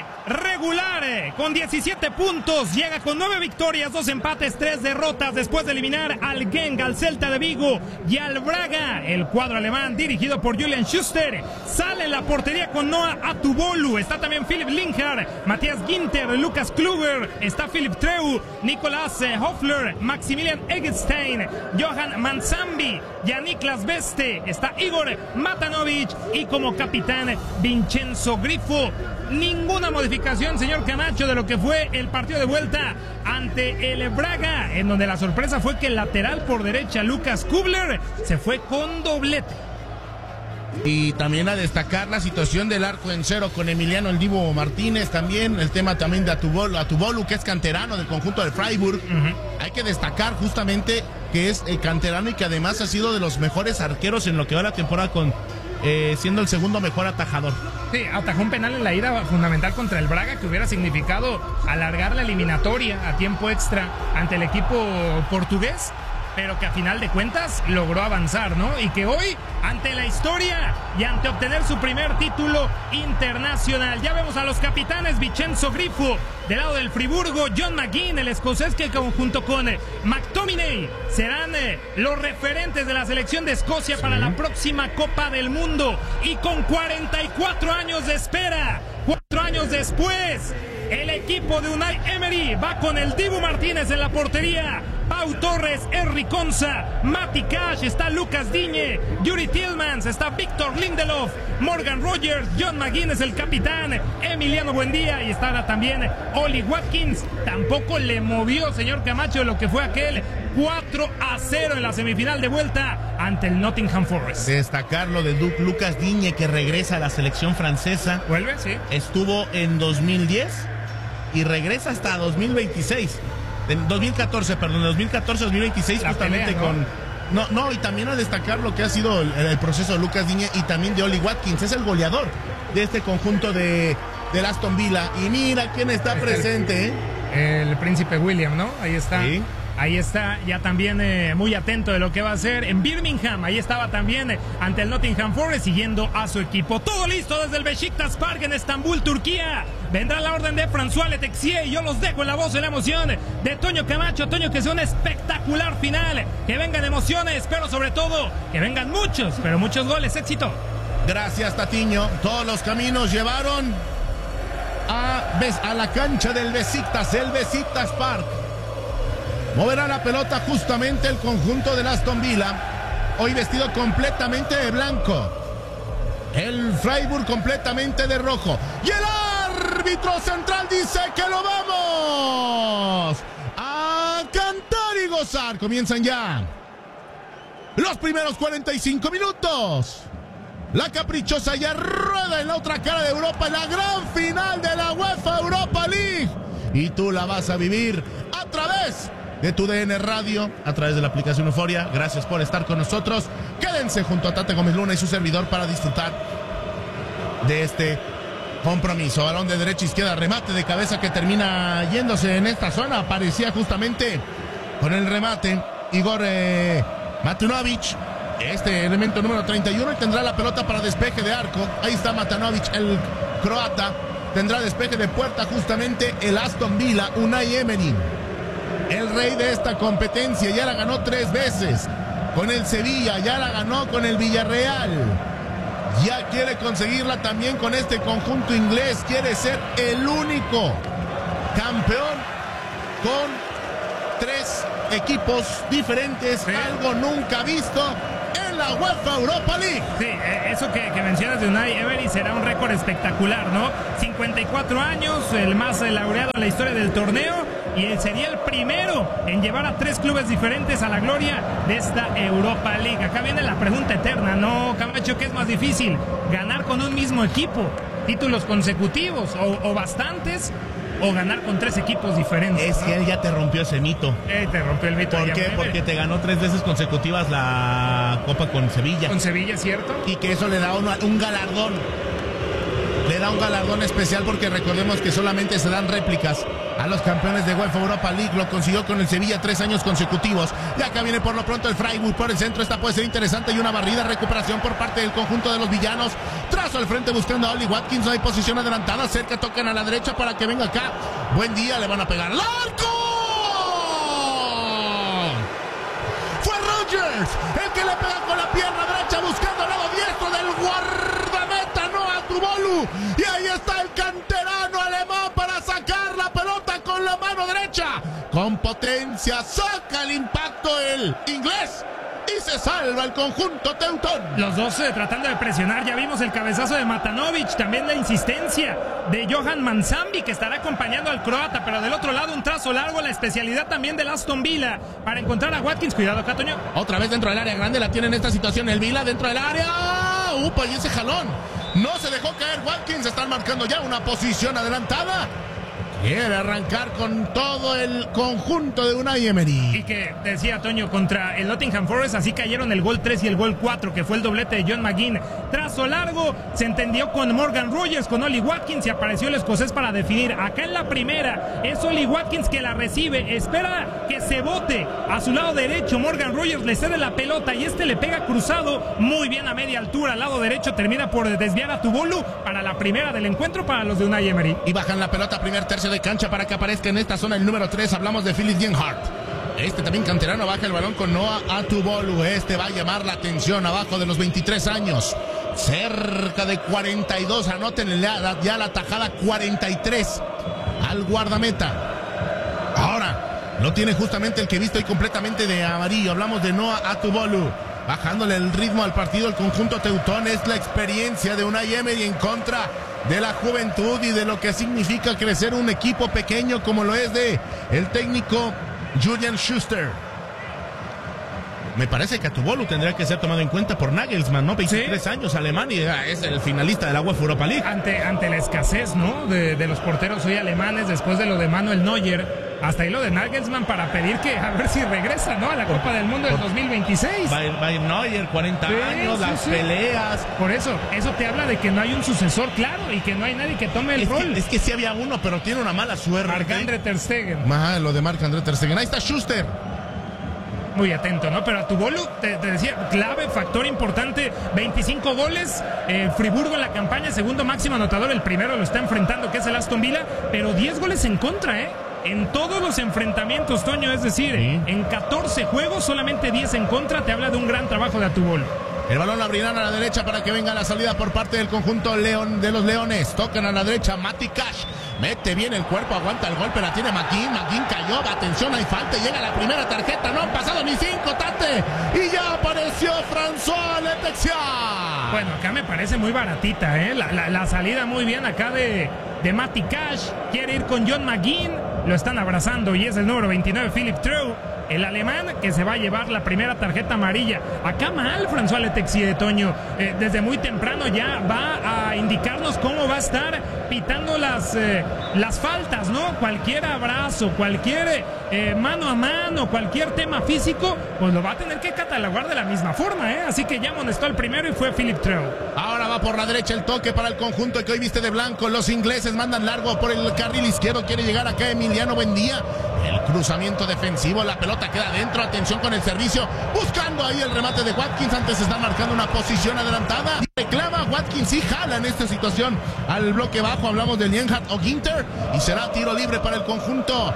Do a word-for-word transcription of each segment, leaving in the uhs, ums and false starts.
regular con diecisiete puntos, llega con nueve victorias, dos empates, tres derrotas después de eliminar al Genk, al Celta de Vigo y al Braga. El cuadro alemán dirigido por Julian Schuster sale en la portería con Noah Atubolu, está también Philipp Linhart, Matthias Ginter, Lucas Kluger, está Philipp Treu, Nicolas Hoffler, Maximilian Eggestein, Johan Manzambi, Yanniklas Beste, está Igor Matanovic y como capitán Vincenzo Grifo. Ninguna modificación, señor Camacho, de lo que fue el partido de vuelta ante el Braga, en donde la sorpresa fue que el lateral por derecha, Lucas Kubler, se fue con doblete. Y también a destacar la situación del arco en cero con Emiliano El Divo Martínez, también el tema también de Atubolu, Atubolu que es canterano del conjunto de Freiburg. Uh-huh. Hay que destacar justamente que es el canterano y que además ha sido de los mejores arqueros en lo que va la temporada, con eh, siendo el segundo mejor atajador. Sí, atajó un penal en la ida fundamental contra el Braga que hubiera significado alargar la eliminatoria a tiempo extra ante el equipo portugués, pero que a final de cuentas logró avanzar, ¿no? Y que hoy, ante la historia y ante obtener su primer título internacional, ya vemos a los capitanes Vincenzo Grifo del lado del Friburgo, John McGinn, el escocés, que junto con eh, McTominay serán eh, los referentes de la selección de Escocia, sí, para la próxima Copa del Mundo. Y con cuarenta y cuatro años de espera, cuatro años después, el equipo de Unai Emery va con el Dibu Martínez en la portería, Pau Torres, Henry Konsa, Mati Cash, está Lucas Digne, Yuri Tillmans, está Víctor Lindelof, Morgan Rogers, John McGinn es el capitán, Emiliano Buendía y estará también Oli Watkins. Tampoco le movió, señor Camacho, lo que fue aquel cuatro a cero en la semifinal de vuelta ante el Nottingham Forest. Destacar lo de Duke Lucas Digne, que regresa a la selección francesa. ¿Vuelve? Sí. Estuvo en dos mil diez y regresa hasta dos mil veintiséis. En dos mil catorce, perdón, de dos mil catorce a dos mil veintiséis, la justamente pelea, ¿no? con... No, no, y también a destacar lo que ha sido el, el proceso de Lucas Digne y también de Oli Watkins. Es el goleador de este conjunto de, de Aston Villa. Y mira quién está es presente, el, ¿eh? El príncipe William, ¿no? Ahí está. Sí. Ahí está, ya también eh, muy atento de lo que va a hacer en Birmingham. Ahí estaba también eh, ante el Nottingham Forest siguiendo a su equipo. Todo listo desde el Beşiktaş Park en Estambul, Turquía. Vendrá la orden de François Letexier y yo los dejo en la voz y la emoción de Toño Camacho. Toño, que sea un espectacular final, que vengan emociones, pero sobre todo que vengan muchos, pero muchos goles. Éxito. Gracias, Tatiño. Todos los caminos llevaron a, a la cancha del Beşiktaş, el Beşiktaş Park. Moverá la pelota justamente el conjunto del Aston Villa, hoy vestido completamente de blanco. El Freiburg completamente de rojo. Y el árbitro central dice que lo vamos a cantar y gozar. Comienzan ya los primeros cuarenta y cinco minutos. La caprichosa ya rueda en la otra cara de Europa, en la gran final de la UEFA Europa League. Y tú la vas a vivir a través de tu D N Radio, a través de la aplicación Euforia. Gracias por estar con nosotros. Quédense junto a Tate Gómez Luna y su servidor para disfrutar de este compromiso. Balón de derecha a izquierda, remate de cabeza que termina yéndose en esta zona. Aparecía justamente con el remate Igor eh, Matanovic, este elemento número treinta y uno, y tendrá la pelota para despeje de arco. Ahí está Matanovic, el croata. Tendrá despeje de puerta justamente el Aston Villa, Unai Emery, el rey de esta competencia. Ya la ganó tres veces con el Sevilla, ya la ganó con el Villarreal, ya quiere conseguirla también con este conjunto inglés. Quiere ser el único campeón con tres equipos diferentes, sí, algo nunca visto en la UEFA Europa League. Sí, eso que, que mencionas de Unai Emery será un récord espectacular, ¿no? cincuenta y cuatro años, el más laureado en la historia del torneo, y él sería el primero en llevar a tres clubes diferentes a la gloria de esta Europa League. Acá viene la pregunta eterna, ¿no, Camacho? ¿Qué es más difícil? ¿Ganar con un mismo equipo títulos consecutivos o, o bastantes? ¿O ganar con tres equipos diferentes? Es que él ya te rompió ese mito. Eh, te rompió el mito. ¿Por qué? Porque te ganó tres veces consecutivas la Copa con Sevilla. Con Sevilla, ¿cierto? Y que eso le da una, un galardón le da un galardón especial porque recordemos que solamente se dan réplicas a los campeones de UEFA Europa League. Lo consiguió con el Sevilla tres años consecutivos. Y acá viene por lo pronto el Freiburg por el centro. Esta puede ser interesante y una barrida, recuperación por parte del conjunto de los villanos. Trazo al frente buscando a Oli Watkins. No hay posición adelantada. Cerca, tocan a la derecha para que venga acá. Buen día, le van a pegar al arco. Fue Rogers el que le pega con la pierna derecha buscando al lado diestro del guardameta Noah Tubolu. Y ahí está el canterano alemán para sacar la pelota con la mano derecha. Con potencia saca el impacto el inglés. Y se salva el conjunto teutón. Los dos eh, tratando de presionar. Ya vimos el cabezazo de Matanovic. También la insistencia de Johan Mansambi, que estará acompañando al croata. Pero del otro lado un trazo largo. La especialidad también del Aston Villa para encontrar a Watkins. Cuidado acá, Toño. Otra vez dentro del área grande. La tiene en esta situación el Villa dentro del área. Upa, y ese jalón. No se dejó caer Watkins. Están marcando ya una posición adelantada. Quiere arrancar con todo el conjunto de Unai Emery. Y que decía Toño, contra el Nottingham Forest así cayeron el gol tres y el gol cuatro, que fue el doblete de John McGinn. Trazo largo, se entendió con Morgan Rogers, con Oli Watkins, y apareció el escocés para definir. Acá en la primera es Oli Watkins que la recibe, espera que se bote a su lado derecho. Morgan Rogers le cede la pelota y este le pega cruzado muy bien a media altura al lado derecho. Termina por desviar a Tubolu para la primera del encuentro para los de Unai Emery. Y bajan la pelota, primer tercio de cancha para que aparezca en esta zona el número tres. Hablamos de Philip Lienhardt. Este también canterano baja el balón con Noah Atubolu. Este va a llamar la atención abajo de los veintitrés años. Cerca de cuarenta y dos. Anoten ya la tajada cuarenta y tres al guardameta. Ahora lo tiene justamente el que he visto hoy completamente de amarillo. Hablamos de Noah Atubolu. Bajándole el ritmo al partido el conjunto teutón. Es la experiencia de Unai Emery en contra de la juventud y de lo que significa crecer un equipo pequeño como lo es de el técnico Julian Schuster. Me parece que Atubolu tendría que ser tomado en cuenta por Nagelsmann, ¿no? veintitrés ¿Sí? años, alemán, y es el finalista de la UEFA Europa League. Ante, ante la escasez, ¿no? De, de los porteros hoy alemanes, después de lo de Manuel Neuer. Hasta ahí lo de Nagelsmann para pedir que a ver si regresa, ¿no? A la Copa del Mundo del dos mil veintiséis. Va a ir, va a ir Neuer, cuarenta sí, años, sí, las sí. peleas. Por eso, eso te habla de que no hay un sucesor claro y que no hay nadie que tome el es rol. Que, es que sí había uno, pero tiene una mala suerte. Marc-André Ter Stegen. Ajá, lo de Marc-André Ter Stegen. Ahí está Schuster. Muy atento, ¿no? Pero a Tubolu, te, te decía, clave, factor importante, veinticinco goles, eh, Friburgo en la campaña, segundo máximo anotador, el primero lo está enfrentando, que es el Aston Villa, pero diez goles en contra, ¿eh? En todos los enfrentamientos, Toño, es decir, ¿Sí? en catorce juegos, solamente diez en contra, te habla de un gran trabajo de Atubolu. El balón lo abrirán a la derecha para que venga la salida por parte del conjunto León de los Leones. Tocan a la derecha, Mati Cash. Mete bien el cuerpo, aguanta el golpe, la tiene McGinn. McGinn cayó, atención, hay falta. Llega la primera tarjeta, no han pasado ni cinco, Tate. Y ya apareció François Letexia. Bueno, acá me parece muy baratita, ¿eh? La, la, la salida muy bien acá de, de Mati Cash. Quiere ir con John McGinn. Lo están abrazando y es el número veintinueve, Philip Treu, el alemán, que se va a llevar la primera tarjeta amarilla. Acá mal François Letexia, de Toño. Eh, desde muy temprano ya va a indicarnos cómo va a estar pitando las, eh, las faltas, ¿no? Cualquier abrazo, cualquier eh, mano a mano, cualquier tema físico, pues lo va a tener que catalogar de la misma forma, ¿eh? Así que ya amonestó el primero y fue Philip Treu. Ahora va por la derecha el toque para el conjunto que hoy viste de blanco. Los ingleses mandan largo por el carril izquierdo. Quiere llegar acá Emiliano Buendía. El cruzamiento defensivo, la pelota queda adentro, atención con el servicio, buscando ahí el remate de Watkins, antes está marcando una posición adelantada, y reclama Watkins y jala en esta situación al bloque bajo. Hablamos de Lienhardt o Ginter, y será tiro libre para el conjunto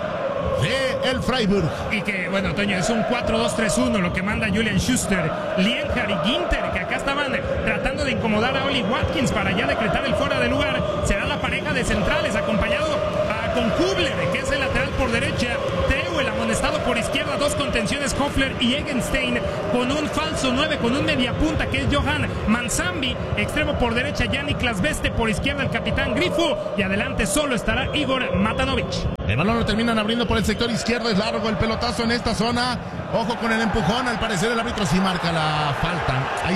de el Freiburg. Y que, bueno, Toño, es un cuatro dos tres uno lo que manda Julian Schuster. Lienhardt y Ginter, que acá estaban tratando de incomodar a Oli Watkins para ya decretar el fuera de lugar. Será la pareja de centrales, acompañado a, con Kubler, que es el lateral por derecha. Treu, el amonestado por izquierda, dos contenciones, Hoffler y Egenstein, con un falso nueve, con un mediapunta que es Johan Mansambi, extremo por derecha, Yannick Veste, por izquierda el capitán Grifo, y adelante solo estará Igor Matanovic. El balón lo terminan abriendo por el sector izquierdo, es largo el pelotazo en esta zona. Ojo con el empujón, al parecer el árbitro sí marca la falta. Ahí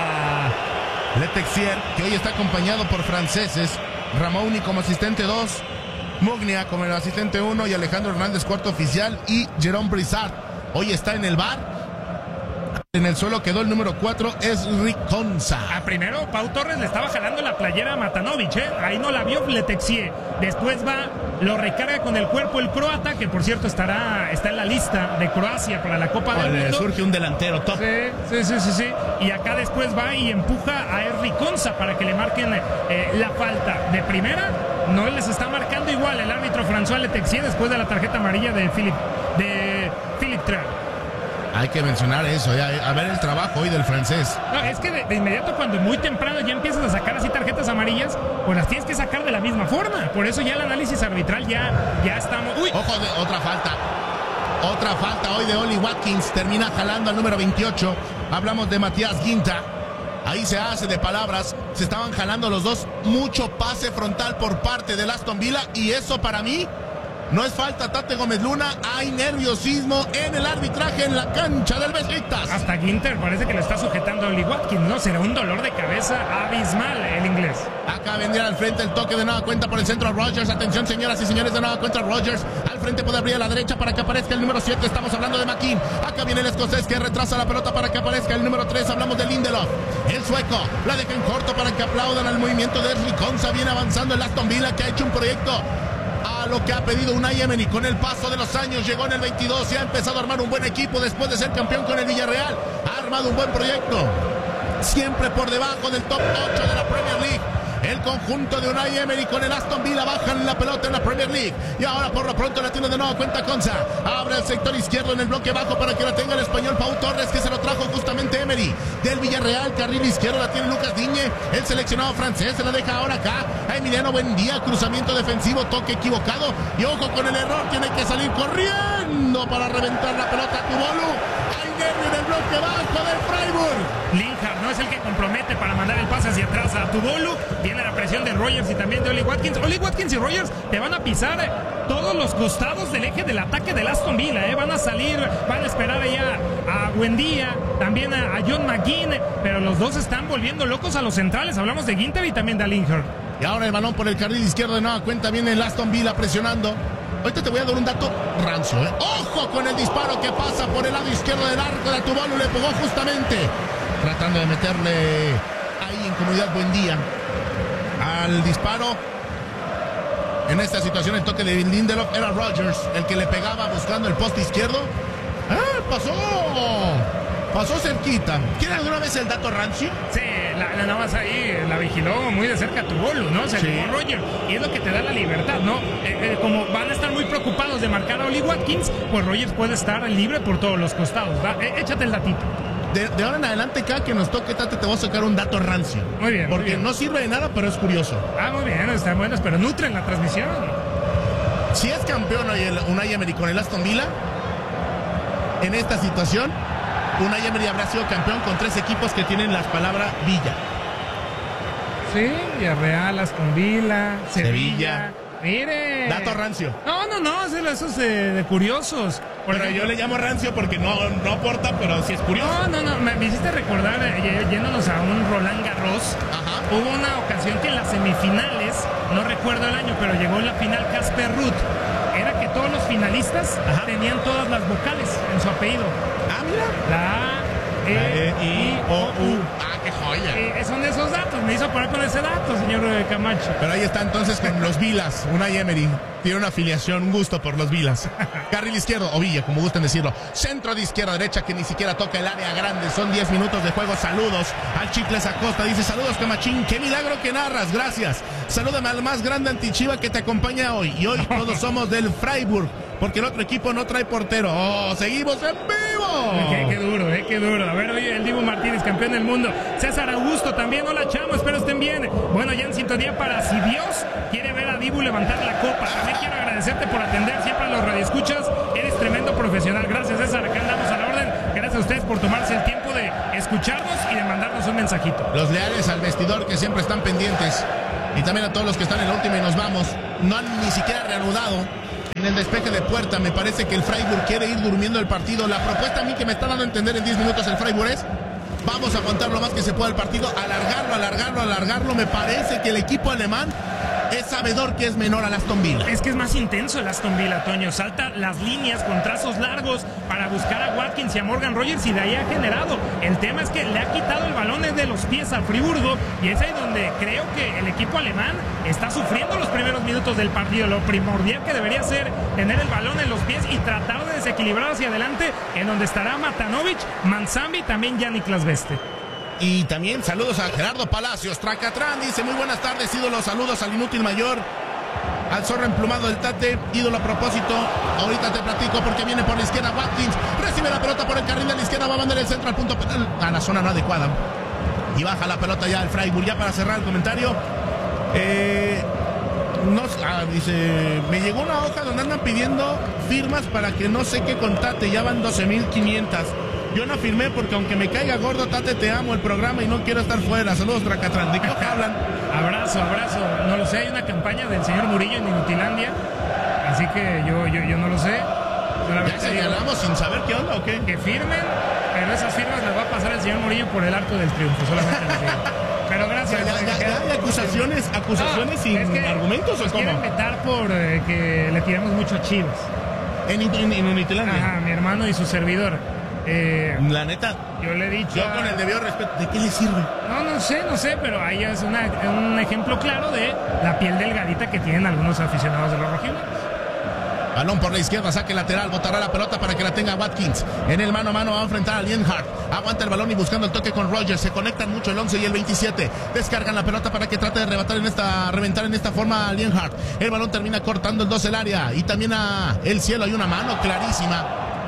está Letexier, que hoy está acompañado por franceses. Ramouni como asistente dos, Mugnia como el asistente uno y Alejandro Hernández cuarto oficial, y Jerome Brizard hoy está en el bar. En el suelo quedó el número cuatro, es Riconza. A primero, Pau Torres le estaba jalando la playera a Matanovic, ¿eh? Ahí no la vio Letexie. Después va, lo recarga con el cuerpo el croata, que por cierto estará está en la lista de Croacia para la Copa del Mundo. Surge un delantero top. Sí, sí, sí, sí, sí. Y acá después va y empuja a Riconza para que le marquen eh, la falta. De primera, no les está marcando igual el árbitro François Letexie después de la tarjeta amarilla de Philip, de Philip Trapp. Hay que mencionar eso, ya, a ver el trabajo hoy del francés. No, es que de, de inmediato cuando muy temprano ya empiezas a sacar así tarjetas amarillas, pues las tienes que sacar de la misma forma. Por eso ya el análisis arbitral ya, ya estamos... ¡Uy! Ojo, de, otra falta. Otra falta hoy de Oli Watkins. Termina jalando al número veintiocho. Hablamos de Matías Ginta. Ahí se hace de palabras. Se estaban jalando los dos. Mucho pase frontal por parte del Aston Villa. Y eso para mí... no es falta, Tate Gómez Luna. Hay nerviosismo en el arbitraje en la cancha del Besiktas. Hasta Ginter parece que lo está sujetando a Oli Watkins, ¿no? Será un dolor de cabeza abismal el inglés. Acá vendría al frente el toque de nueva cuenta por el centro a Rogers. Atención, señoras y señores, de nueva cuenta Rogers. Al frente puede abrir a la derecha para que aparezca el número siete. Estamos hablando de McKean. Acá viene el escocés que retrasa la pelota para que aparezca el número tres. Hablamos de Lindelof. El sueco la deja en corto para que aplaudan al movimiento de Riconza. Viene avanzando el Aston Villa, que ha hecho un proyecto a lo que ha pedido Unai Emery. Con el paso de los años llegó en el veintidós y ha empezado a armar un buen equipo después de ser campeón con el Villarreal. Ha armado un buen proyecto, siempre por debajo del top ocho de la Premier League. El conjunto de Unai Emery con el Aston Villa bajan la pelota en la Premier League. Y ahora por lo pronto la tiene de nuevo cuenta Conza. Abre el sector izquierdo en el bloque bajo para que la tenga el español Pau Torres, que se lo trajo justamente Emery. Del Villarreal, carril izquierdo la tiene Lucas Digne. El seleccionado francés se la deja ahora acá a Emiliano Buendía. Cruzamiento defensivo, toque equivocado. Y ojo con el error, tiene que salir corriendo para reventar la pelota a Tubolu. Hay nervio en el bloque bajo del Freiburg. Linhart no es el que compromete para mandar el pase hacia atrás a Tubolu. Viene la presión de Rogers y también de Oli Watkins. Oli Watkins y Rogers te van a pisar eh, todos los costados del eje del ataque del Aston Villa. Eh. Van a salir, van a esperar allá a Buendía, también a, a John McGinn, pero los dos están volviendo locos a los centrales. Hablamos de Ginter y también de Linhart. Y ahora el balón por el carril izquierdo de nueva cuenta. Viene el Aston Villa presionando. Ahorita te voy a dar un dato rancio, ¿eh? Ojo con el disparo que pasa por el lado izquierdo del arco de Tubolu. Le pegó justamente, tratando de meterle ahí en comodidad Buendía al disparo. En esta situación el toque de Lindelof era Rogers el que le pegaba buscando el poste izquierdo. ¡Ah, pasó! Pasó cerquita. ¿Quieren de una vez el dato rancio? Sí, la, la nada más ahí la vigiló muy de cerca Tubolu, ¿no? Se llevó sí. Roger. Y es lo que te da la libertad, ¿no? Eh, eh, como van a estar muy preocupados de marcar a Oli Watkins, pues Rogers puede estar libre por todos los costados. ¿Va? Eh, échate el datito. De, de ahora en adelante, cada que nos toque, Tate, te voy a sacar un dato rancio. Muy bien. Porque muy bien. no sirve de nada, pero es curioso. Ah, muy bien, están buenos, pero nutren la transmisión. Si es campeón Unai Emery con el Aston Villa, en esta situación, Unai Emery habrá sido campeón con tres equipos que tienen la palabra Villa. Sí, Villarreal, Aston Villa, Sevilla. Sevilla. Mire. Dato rancio. No, no, no, eso es de, de curiosos. Por pero ejemplo, yo le llamo rancio porque no, no aporta, pero sí es curioso. No, no, no, me, me hiciste recordar, eh, yéndonos a un Roland Garros. Ajá. Hubo una ocasión que en las semifinales, no recuerdo el año, pero llegó en la final Casper Ruud. Era que todos los finalistas Ajá. tenían todas las vocales en su apellido. Ah, mira. La A, E, I, O, U. Ah, qué joya. Eh, son de esos datos, me hizo parar con ese dato, señor Camacho. Pero ahí está entonces con los Vilas. Unai Emery tiene una afiliación, un gusto por los Vilas. Carril izquierdo, o Villa, como gusten decirlo. Centro de izquierda a derecha, que ni siquiera toca el área grande. Son diez minutos de juego. Saludos al Chicles Acosta. Dice, saludos, Camachín. Qué milagro que narras, gracias. Salúdame al más grande antichiva que te acompaña hoy. Y hoy todos somos del Freiburg, porque el otro equipo no trae portero. ¡Oh, seguimos en vivo! Qué, qué duro, eh, qué duro. A ver, oye, el Dibu Martínez, campeón del mundo. César Augusto también. Hola, chamo, espero estén bien. Bueno, ya en sintonía para si Dios quiere ver a Dibu levantar la copa. También quiero agradecerte por atender siempre a los radioescuchas. Eres tremendo profesional. Gracias, César. Acá andamos a la orden. Gracias a ustedes por tomarse el tiempo de escucharnos y de mandarnos un mensajito. Los leales al vestidor que siempre están pendientes. Y también a todos los que están en la última y nos vamos. No han ni siquiera reanudado en el despeje de puerta. Me parece que el Freiburg quiere ir durmiendo el partido. La propuesta a mí que me está dando a entender en diez minutos el Freiburg es: vamos a aguantar lo más que se pueda el partido, alargarlo, alargarlo, alargarlo. Me parece que el equipo alemán es sabedor que es menor al Aston Villa. Es que es más intenso el Aston Villa, Toño. Salta las líneas con trazos largos para buscar a Watkins y a Morgan Rogers y de ahí ha generado. El tema es que le ha quitado el balón de los pies al Friburgo y es ahí donde creo que el equipo alemán está sufriendo los primeros minutos del partido. Lo primordial que debería ser tener el balón en los pies y tratar de desequilibrar hacia adelante, en donde estará Matanovic, Manzambi y también ya Niklas Beste. Y también saludos a Gerardo Palacios. Tracatrán dice: muy buenas tardes, ídolos. Saludos al inútil mayor, al zorro emplumado del Tate, ídolo a propósito. Ahorita te platico porque viene por la izquierda Watkins. Recibe la pelota por el carril de la izquierda. Va a mandar el centro al punto penal, a la zona no adecuada. Y baja la pelota ya el Freiburg. Ya para cerrar el comentario. Eh, no, ah, dice: me llegó una hoja donde andan pidiendo firmas para que no sé qué con Tate. Ya van doce mil quinientas. Yo no firmé porque aunque me caiga gordo, Tate, te amo el programa y no quiero estar fuera. Saludos, Tracatrán. ¿De qué hablan? Abrazo, abrazo. No lo sé, hay una campaña del señor Murillo en Inutilandia. Así que yo, yo, yo no lo sé. ¿Ya señalamos sin saber qué onda o qué? Que firmen, pero esas firmas las va a pasar el señor Murillo por el arco del triunfo. Solamente les digo. Pero gracias. Ya, ya, ya hay acusaciones, acusaciones no, sin es que argumentos, ¿o cómo? Quieren vetar por eh, que le tiremos mucho a Chivas. En, en, en Unitilandia. Ajá, mi hermano y su servidor. Eh, la neta, yo le he dicho. Yo con el debido respeto, ¿de qué le sirve? No, no sé, no sé, pero ahí es una, un ejemplo claro de la piel delgadita que tienen algunos aficionados de los rojiblancos. Balón por la izquierda, saque lateral, botará la pelota para que la tenga Watkins. En el mano a mano va a enfrentar a Lienhardt. Aguanta el balón y buscando el toque con Rogers. Se conectan mucho el once y el veintisiete. Descargan la pelota para que trate de rebatar en esta, reventar en esta forma a Lienhardt. El balón termina cortando el dos el área. Y también a el cielo hay una mano clarísima.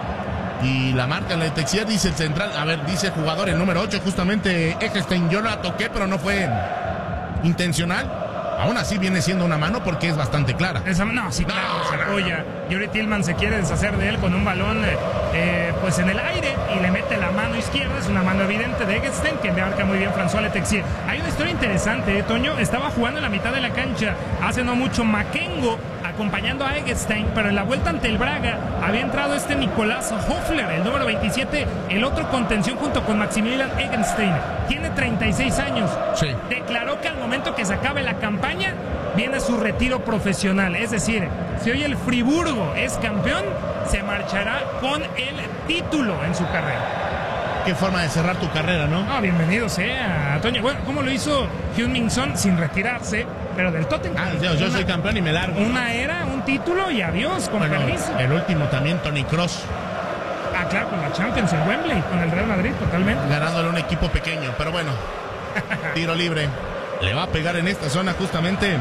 Y la marca en la Texier, dice el central. A ver, dice el jugador, el número ocho, justamente Eckstein. Yo la toqué, pero no fue intencional. Aún así viene siendo una mano porque es bastante clara. Esa, no, sí, claro, no, se apoya. Yuri Tillman se quiere deshacer de él con un balón eh, pues en el aire y le mete la mano izquierda. Es una mano evidente de Eckstein que marca muy bien François Letexier. Hay una historia interesante, ¿eh, Toño? Estaba jugando en la mitad de la cancha hace no mucho Makengo acompañando a Eckstein, pero en la vuelta ante el Braga había entrado este Nicolás Hoffler, el número veintisiete, el otro contención junto con Maximilian Eckstein. Tiene treinta y seis años. Sí. Declaró que al momento que se acabe la campaña viene su retiro profesional. Es decir, si hoy el Friburgo es campeón, se marchará con el título en su carrera. Qué forma de cerrar tu carrera, ¿no? Ah, bienvenido sea, Toño. Bueno, ¿cómo lo hizo Heung-min Son sin retirarse? Pero del Tottenham. Ah, yo, yo una, soy campeón y me largo. Una era, un título y adiós, con bueno, permiso. El último también, Toni Kroos. Ah, claro, con la Champions en Wembley, con el Real Madrid, totalmente. Ganándole a un equipo pequeño, pero bueno. Tiro libre. Le va a pegar en esta zona justamente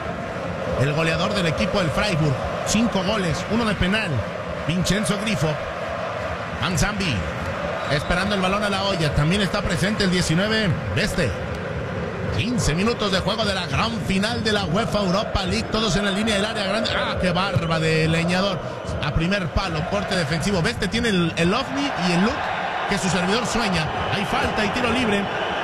el goleador del equipo del Freiburg. Cinco goles, uno de penal. Vincenzo Grifo. Manzambi. Esperando el balón a la olla. También está presente el diecinueve. Beste. quince minutos de juego de la gran final de la UEFA Europa League. Todos en la línea del área grande. ¡Ah, qué barba de leñador! A primer palo, corte defensivo. Beste tiene el, el ovni y el look que su servidor sueña. Hay falta y tiro libre.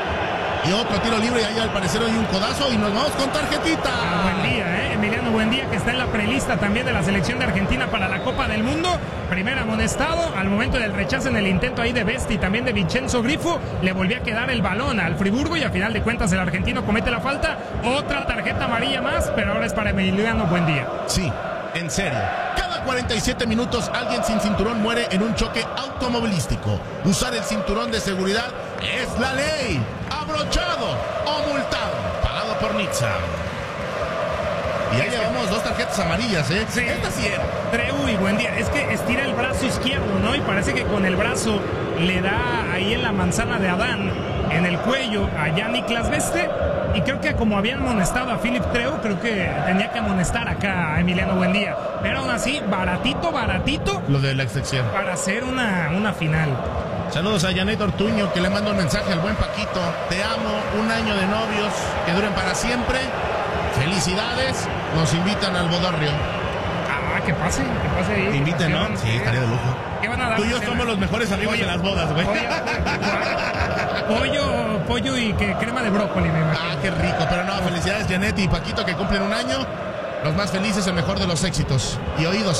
Y otro tiro libre y ahí al parecer hay un codazo y nos vamos con tarjetita. Ah, buen día, ¿eh? Emiliano Buendía, que está en la prelista también de la selección de Argentina para la Copa del Mundo. Primer amonestado al momento del rechazo en el intento ahí de Besti y también de Vincenzo Grifo. Le volvió a quedar el balón al Friburgo y a final de cuentas el argentino comete la falta. Otra tarjeta amarilla más, pero ahora es para Emiliano Buendía. Sí, en serio. Cada cuarenta y siete minutos alguien sin cinturón muere en un choque automovilístico. Usar el cinturón de seguridad es la ley. Abrochado o multado. Pagado por Nizza. Y ahí llevamos dos tarjetas amarillas, ¿eh? Sí. Esta sí era. Treu y Buendía. Es que estira el brazo izquierdo, ¿no? Y parece que con el brazo le da ahí en la manzana de Adán, en el cuello, a Jan Niklas Beste. Y creo que como habían amonestado a Philip Treu, creo que tenía que amonestar acá a Emiliano Buendía. Pero aún así, baratito, baratito. Lo de la excepción. Para hacer una, una final. Saludos a Janet Ortuño, que le manda un mensaje al buen Paquito. Te amo, un año de novios que duren para siempre. Felicidades, nos invitan al bodorrio. Ah, que pase, que pase ahí. Te inviten, ¿no? Sí, estaría de lujo. ¿Qué van a dar? Tú y yo somos los mejores amigos de las bodas, güey. Pollo, pollo y que crema de brócoli, me imagino. Ah, qué rico, pero no, felicidades Janet y Paquito que cumplen un año. Los más felices, el mejor de los éxitos. Y oídos.